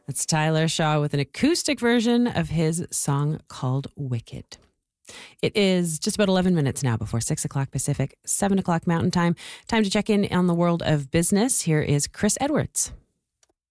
That's Tyler Shaw with an acoustic version of his song called Wicked. It is just about 11 minutes now before 6 o'clock Pacific, 7 o'clock Mountain Time. Time to check in on the world of business. Here is Chris Edwards.